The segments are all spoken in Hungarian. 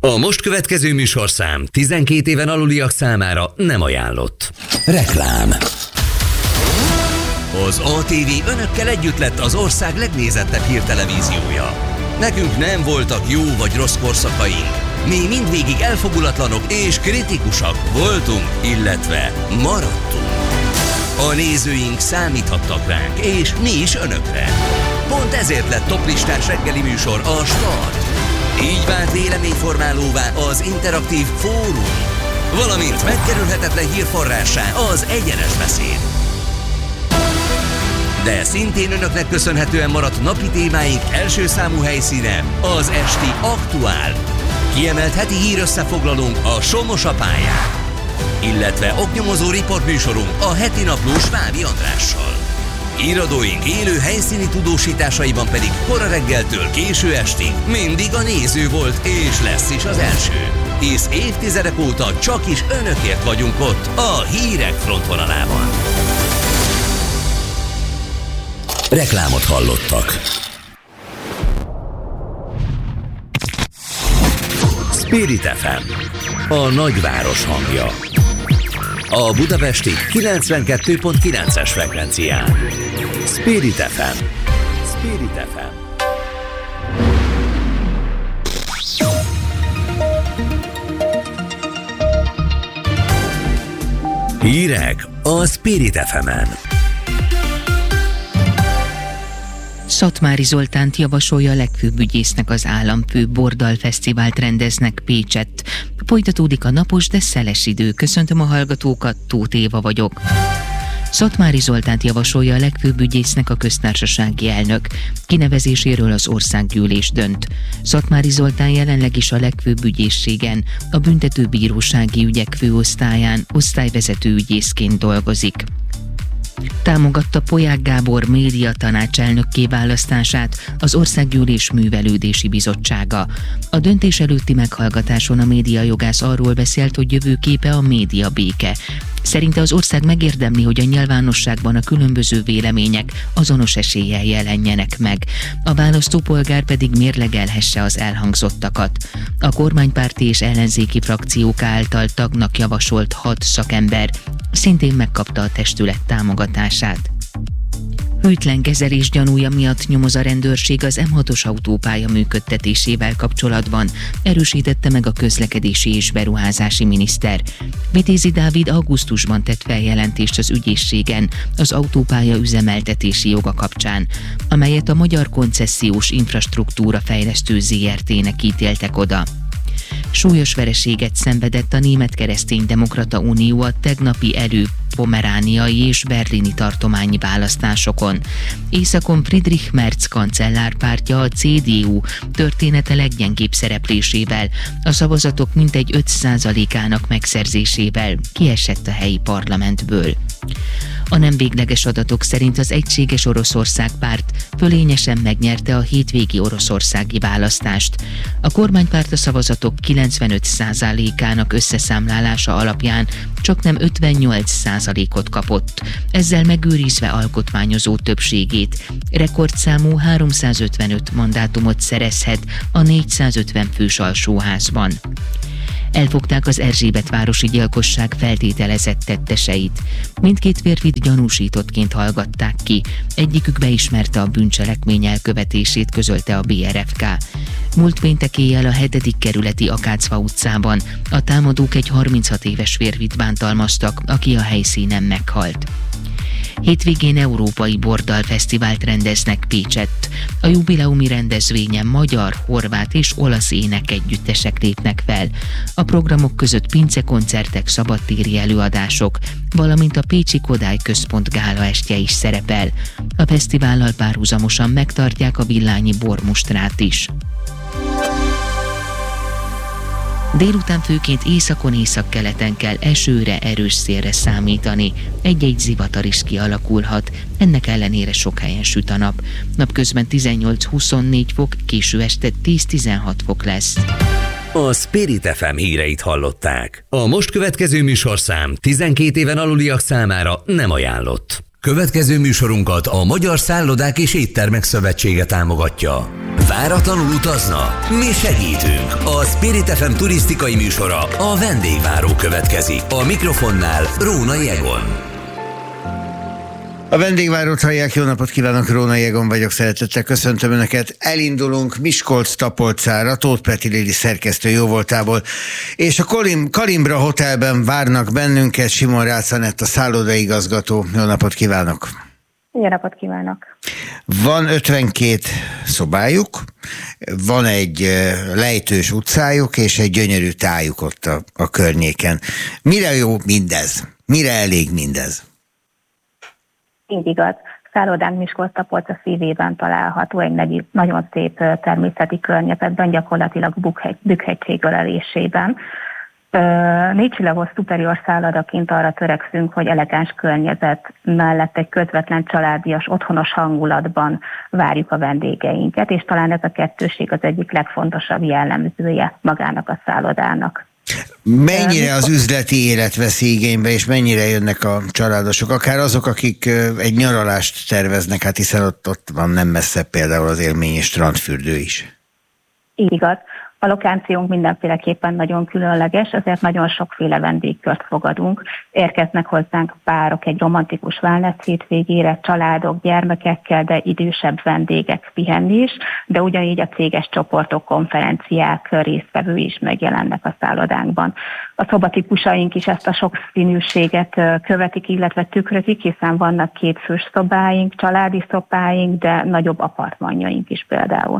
A most következő műsorszám 12 éven aluliak számára nem ajánlott. Reklám. Az ATV önökkel együtt lett az ország legnézettebb hírtelevíziója. Nekünk nem voltak jó vagy rossz korszakaink. Mi mindvégig elfogulatlanok és kritikusak voltunk, illetve maradtunk. A nézőink számíthattak ránk, és mi is önökre. Pont ezért lett toplistás reggeli műsor a Start. Így vált véleményformálóvá az interaktív fórum, valamint megkerülhetetlen hírforrássá az egyenes beszéd. De szintén önöknek köszönhetően maradt napi témáink első számú helyszíne az esti Aktuál. Kiemelt heti hírösszefoglalónk a Somos a pályán, illetve oknyomozó riportműsorunk a heti napló Svábi Andrással. Iradóink élő helyszíni tudósításaiban pedig kora reggeltől késő estig mindig a néző volt és lesz is az első. Hisz évtizedek óta csak is önökért vagyunk ott a hírek frontvonalában. Reklámot hallottak. Spirit FM, a nagyváros hangja. A budapesti 92.9-es frekvencián. Spirit FM. Spirit FM. Hírek a Spirit FM-en. Szatmári Zoltánt javasolja a legfőbb ügyésznek az államfő. Bordal fesztivált rendeznek Pécsett. Folytatódik a napos, de szeles idő. Köszöntöm a hallgatókat, Tóth Éva vagyok. Szatmári Zoltánt javasolja a legfőbb ügyésznek a köztársasági elnök. Kinevezéséről az országgyűlés dönt. Szatmári Zoltán jelenleg is a legfőbb ügyészségen, a büntetőbírósági ügyek főosztályán osztályvezető ügyészként dolgozik. Támogatta Polyák Gábor média tanácselnökké választását az Országgyűlés Művelődési Bizottsága. A döntés előtti meghallgatáson a médiajogász arról beszélt, hogy jövőképe a média béke. Szerinte az ország megérdemli, hogy a nyilvánosságban a különböző vélemények azonos eséllyel jelenjenek meg. A választópolgár pedig mérlegelhesse az elhangzottakat. A kormánypárti és ellenzéki frakciók által tagnak javasolt 6 szakember szintén megkapta a testület támogatását. Hűtlen kezelés gyanúja miatt nyomoz a rendőrség az M6-os autópálya működtetésével kapcsolatban, erősítette meg a közlekedési és beruházási miniszter. Vitézi Dávid augusztusban tett feljelentést az ügyészségen az autópálya üzemeltetési joga kapcsán, amelyet a Magyar Koncesziós Infrastruktúra Fejlesztő ZRT-nek ítéltek oda. Súlyos vereséget szenvedett a Német Kereszténydemokrata Unió a tegnapi pomerániai és berlini tartományi választásokon. Északon Friedrich Merz kancellárpártja, a CDU története leggyengébb szereplésével, a szavazatok mintegy 5%-ának megszerzésével kiesett a helyi parlamentből. A nem végleges adatok szerint az Egységes Oroszország párt fölényesen megnyerte a hétvégi oroszországi választást. A kormánypárt a szavazatok 95%-ának összeszámlálása alapján csaknem 58%-ot kapott, ezzel megőrizve alkotmányozó többségét. Rekordszámú 355 mandátumot szerezhet a 450 fős alsóházban. Elfogták az Erzsébetvárosi gyilkosság feltételezett tetteseit. Mindkét férfit gyanúsítottként hallgatták ki. Egyikük beismerte a bűncselekmény elkövetését, közölte a BRFK. Múlt péntek éjjel a 7. kerületi Akácfa utcában a támadók egy 36 éves férfit bántalmaztak, aki a helyszínen meghalt. Hétvégén európai Bordal fesztivált rendeznek Pécsett. A jubileumi rendezvényen magyar, horvát és olasz énekegyüttesek lépnek fel. A programok között pincekoncertek, szabadtéri előadások, valamint a Pécsi Kodály Központ gálaestje is szerepel. A fesztivállal párhuzamosan megtartják a villányi bormustrát is. Délután főként északon, északkeleten kell esőre, erős szélre számítani. Egy-egy zivatar is kialakulhat, ennek ellenére sok helyen süt a nap. Napközben 18-24 fok, késő este 10-16 fok lesz. A Spirit FM híreit hallották. A most következő műsorszám 12 éven aluliak számára nem ajánlott. Következő műsorunkat a Magyar Szállodák és Éttermek Szövetsége támogatja. Váratlanul utazna? Mi segítünk! A Spirit FM turisztikai műsora, a Vendégváró következik. A mikrofonnál Rónai Egon. A Vendégvárót hallják, jó napot kívánok, Rónai Egon vagyok, szeretettel köszöntöm Önöket. Elindulunk Miskolc-Tapolcára, Tóth Peti Lili szerkesztő jóvoltából, és a Kalimbra Hotelben várnak bennünket Simon Rácz Anett, a szállodaigazgató. Jó napot kívánok! Jó napot kívánok! Van 52 szobájuk, van egy lejtős utcájuk, és egy gyönyörű tájuk ott a környéken. Mire jó mindez? Mire elég mindez? Így igaz. Szállodánk Miskolc-Tapolca szívében található, egy nagyon szép természeti környezetben, gyakorlatilag Bükk-hegység ölelésében. 4 csillagos superior szállodaként arra törekszünk, hogy elegáns környezet mellett egy közvetlen családias, otthonos hangulatban várjuk a vendégeinket, és talán ez a kettőség az egyik legfontosabb jellemzője magának a szállodának. Mennyire az üzleti élet veszi igénybe, és mennyire jönnek a családosok, akár azok, akik egy nyaralást terveznek, hát hiszen ott van nem messze például az élmény és strandfürdő is. Így igaz. A lokációnk mindenféleképpen nagyon különleges, ezért nagyon sokféle vendégkört fogadunk. Érkeznek hozzánk párok egy romantikus wellness hétvégére, családok, gyermekekkel, de idősebb vendégek pihenni is, de ugyanígy a céges csoportok, konferenciák résztvevői is megjelennek a szállodánkban. A szobatípusaink is ezt a sokszínűséget követik, illetve tükrözik, hiszen vannak 2 fős szobáink, családi szobáink, de nagyobb apartmanjaink is például.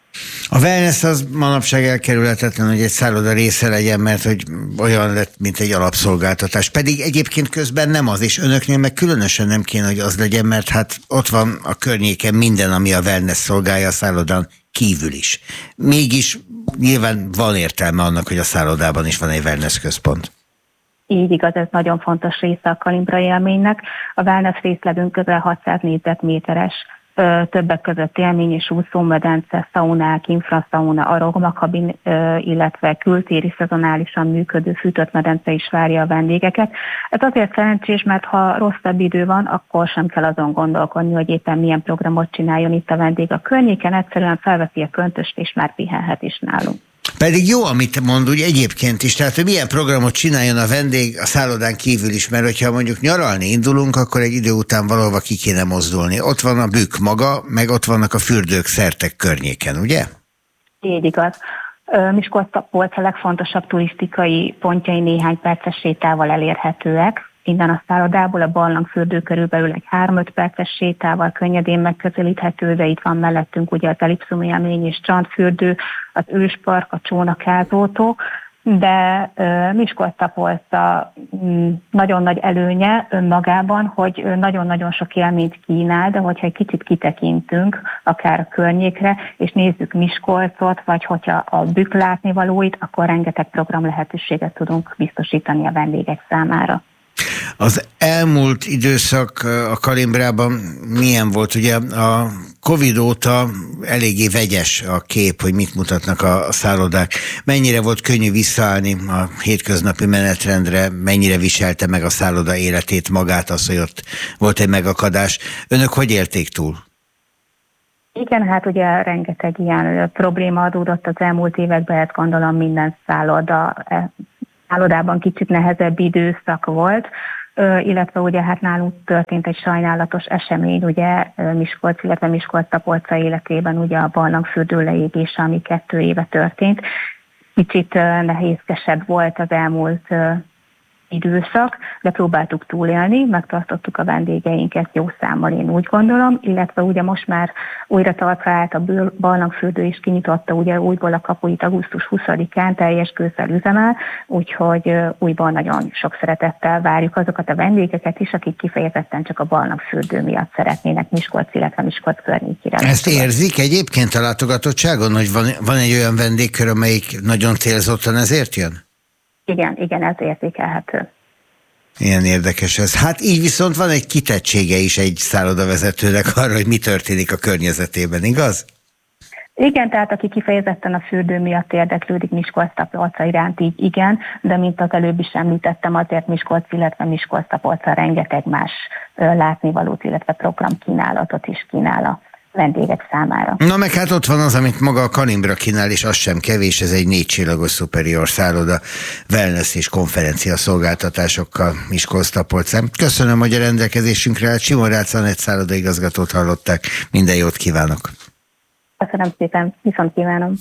A wellness az manapság elkerülhetetlen, hogy egy szálloda része legyen, mert hogy olyan lett, mint egy alapszolgáltatás. Pedig egyébként közben nem az, és önöknél meg különösen nem kéne, hogy az legyen, mert hát ott van a környéken minden, ami a wellness szolgálja a szállodán kívül is. Mégis nyilván van értelme annak, hogy a szállodában is van egy wellness központ. Így igaz, ez nagyon fontos része a Kalimbra élménynek. A wellness részlegünk közel 600 négyzetméteres, többek között élmény és úszómedence, szaunák, infraszauna, aromakabin, illetve kültéri szezonálisan működő fűtött medence is várja a vendégeket. Ez azért szerencsés, mert ha rosszabb idő van, akkor sem kell azon gondolkodni, hogy éppen milyen programot csináljon itt a vendég a környéken, egyszerűen felveszi a köntöst és már pihenhet is nálunk. Pedig jó, amit mond, úgy egyébként is, tehát hogy milyen programot csináljon a vendég a szállodán kívül is, mert hogyha mondjuk nyaralni indulunk, akkor egy idő után valahova ki kéne mozdulni. Ott van a Bükk maga, meg ott vannak a fürdők szertek környéken, ugye? Így igaz. Miskolc-Tapolca a legfontosabb turisztikai pontjai néhány perces sétával elérhetőek. Innen a szállodából a barlangfürdő körülbelül egy 3-5 perces sétával könnyedén megközelíthető, de itt van mellettünk ugye az Elipszum élmény és strandfürdő, az őspark, a csónakázótó, de Miskolc-Tapolca nagyon nagy előnye önmagában, hogy nagyon-nagyon sok élményt kínál, de hogyha egy kicsit kitekintünk akár a környékre, és nézzük Miskolcot, vagy hogyha a Bükk látnivalóit, akkor rengeteg program lehetőséget tudunk biztosítani a vendégek számára. Az elmúlt időszak a Kalimbrában milyen volt? Ugye a Covid óta eléggé vegyes a kép, hogy mit mutatnak a szállodák. Mennyire volt könnyű visszaállni a hétköznapi menetrendre, mennyire viselte meg a szálloda életét magát az, hogy ott volt egy megakadás. Önök hogy élték túl? Igen, hát ugye rengeteg ilyen probléma adódott az elmúlt években, ezt gondolom minden szállodában kicsit nehezebb időszak volt, illetve ugye hát nálunk történt egy sajnálatos esemény, ugye Miskolc, illetve Miskolc-Tapolca életében ugye a barlangfürdő leégése, ami 2 éve történt. Kicsit nehézkesebb volt az elmúlt időszak, de próbáltuk túlélni, megtartottuk a vendégeinket jó számmal, én úgy gondolom, illetve ugye most már újra talpra állt a barlangfürdő is, kinyitotta ugye újból a kapuit augusztus 20-án, teljes gőzzel üzemel, úgyhogy újból nagyon sok szeretettel várjuk azokat a vendégeket is, akik kifejezetten csak a barlangfürdő miatt szeretnének Miskolc, illetve Miskolc környékére. Ezt érzik egyébként a látogatottságon, hogy van egy olyan vendégkör, amelyik nagyon célzottan ezért jön? Igen, ez érzékelhető. Ilyen érdekes ez. Hát így viszont van egy kitettsége is egy szállodavezetőnek arra, hogy mi történik a környezetében, igaz? Igen, tehát aki kifejezetten a fürdő miatt érdeklődik Miskolc-Tapolca iránt, így igen, de mint az előbb is említettem, azért Miskolc, illetve Miskolc-Tapolca rengeteg más látnivalót, illetve programkínálatot is kínál a vendégek számára. Na meg hát ott van az, amit maga a Kalimbra kínál, és az sem kevés, ez egy 4 csillagos Superior szálloda, wellness és konferencia szolgáltatásokkal Miskolc-Tapolcán. Köszönöm, hogy a rendelkezésünkre állt. Simon Rácz Anett szállodaigazgatót hallották. Minden jót kívánok! Köszönöm szépen, viszont kívánom!